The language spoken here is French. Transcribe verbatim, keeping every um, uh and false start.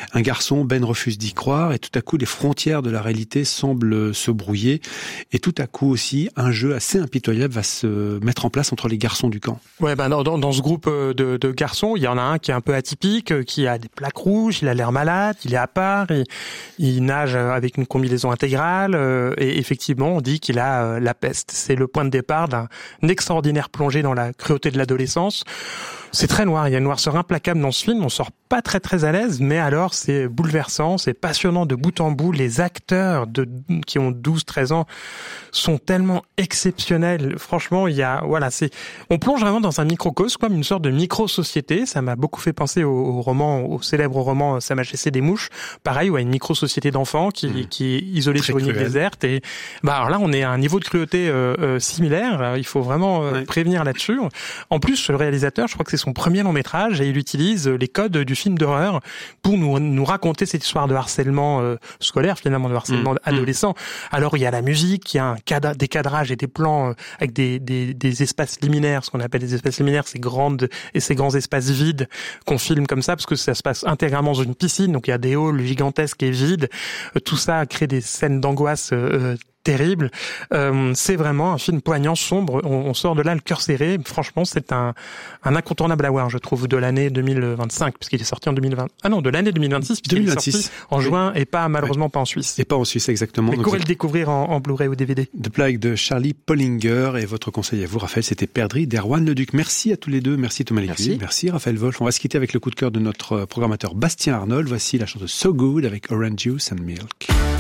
Un garçon, Ben refuse d'y croire et tout à coup les frontières de la réalité semblent se brouiller et tout à coup aussi un jeu assez impitoyable va se mettre en place entre les garçons du camp. Ouais, ben dans, dans ce groupe de, de garçons, il y en a un qui est un peu atypique, qui a des plaques rouges, il a l'air malade, il est à part, il, il nage avec une combinaison intégrale et effectivement on dit qu'il a la peste. C'est le point de départ d'un extraordinaire plongée dans la cruauté de l'adolescence. C'est très noir, il y a une noirceur implacable dans ce film, on sort pas très très à l'aise, mais alors c'est bouleversant, c'est passionnant de bout en bout. Les acteurs de, qui ont douze treize ans sont tellement exceptionnels. Franchement, il y a, voilà, c'est, on plonge vraiment dans un microcosme, comme une sorte de micro-société. Ça m'a beaucoup fait penser au, au roman, au célèbre roman Sa Majesté des Mouches. Pareil, ouais, une micro-société d'enfants qui, mmh. qui est isolée Très sur une île cruel. déserte. Et, bah, alors là, on est à un niveau de cruauté, euh, euh, similaire. Il faut vraiment, euh, ouais. prévenir là-dessus. En plus, le réalisateur, je crois que c'est son premier long métrage et il utilise les codes du film d'horreur pour nous, nous raconter cette histoire de harcèlement euh, scolaire, finalement de harcèlement mmh. adolescent. Alors il y a la musique, il y a un cadre, des cadrages et des plans euh, avec des, des, des espaces liminaires, ce qu'on appelle des espaces liminaires, ces grandes et ces grands espaces vides qu'on filme comme ça parce que ça se passe intégralement dans une piscine, donc il y a des halls gigantesques et vides. Euh, tout ça crée des scènes d'angoisse euh, terrible. Euh, c'est vraiment un film poignant, sombre. On, on sort de là le cœur serré. Franchement, c'est un, un incontournable à voir, je trouve, de l'année deux mille vingt-cinq, puisqu'il est sorti en deux mille vingt. Ah non, de l'année deux mille vingt-six, puisqu'il est sorti en oui. juin et pas malheureusement oui. pas en Suisse. Et pas en Suisse, exactement. Mais courez le découvrir en, en Blu-ray ou D V D. The Plague de Charlie Pollinger et votre conseil à vous, Raphaël, c'était Perdrix d'Erwan Leduc. Merci à tous les deux. Merci Thomas Lécuyer. Merci Raphaël Wolf. On va se quitter avec le coup de cœur de notre programmateur Bastien Arnold. Voici la chanson So Good avec Orange Juice and Milk.